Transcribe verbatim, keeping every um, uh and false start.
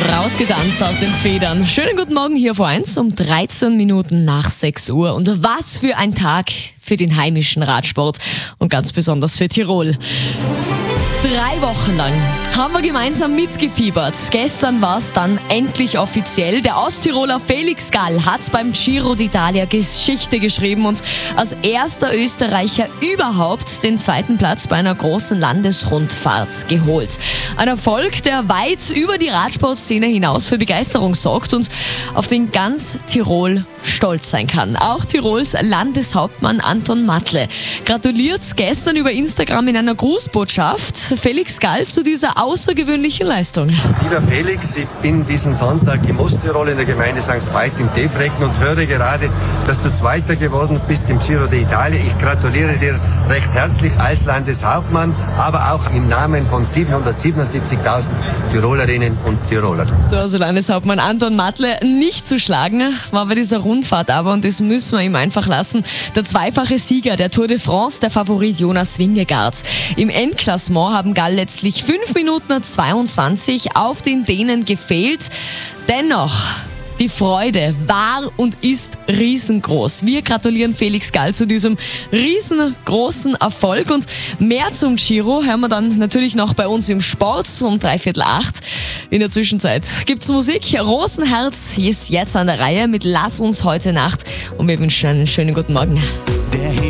Rausgetanzt aus den Federn. Schönen guten Morgen hier vor eins um dreizehn Minuten nach sechs Uhr. Und was für ein Tag für den heimischen Radsport und ganz besonders für Tirol. Drei Wochen lang haben wir gemeinsam mitgefiebert. Gestern war es dann endlich offiziell. Der Osttiroler Felix Gall hat beim Giro d'Italia Geschichte geschrieben und als erster Österreicher überhaupt den zweiten Platz bei einer großen Landesrundfahrt geholt. Ein Erfolg, der weit über die Radsportszene hinaus für Begeisterung sorgt und auf den ganz Tirol stolz sein kann. Auch Tirols Landeshauptmann Anton Matle gratuliert gestern über Instagram in einer Grußbotschaft Felix Gall zu dieser außergewöhnlichen Leistung. Lieber Felix, ich bin diesen Sonntag im Osttirol in der Gemeinde Sankt Veit in Defrecken und höre gerade, dass du Zweiter geworden bist im Giro d'Italia. Ich gratuliere dir recht herzlich als Landeshauptmann, aber auch im Namen von siebenhundertsiebenundsiebzigtausend Tirolerinnen und Tiroler. So, also Landeshauptmann Anton Matle nicht zu schlagen, war bei dieser Rundfahrt aber, und das müssen wir ihm einfach lassen, der zweifache Sieger der Tour de France, der Favorit Jonas Vingegaard. Im Endklassement haben Gall letztlich fünf Minuten zweiundzwanzig auf den Dänen gefehlt. Dennoch, die Freude war und ist riesengroß. Wir gratulieren Felix Gall zu diesem riesengroßen Erfolg und mehr zum Giro hören wir dann natürlich noch bei uns im Sport um dreiviertel acht. In der Zwischenzeit gibt's Musik. Rosenherz ist jetzt an der Reihe mit Lass uns heute Nacht und wir wünschen einen schönen guten Morgen.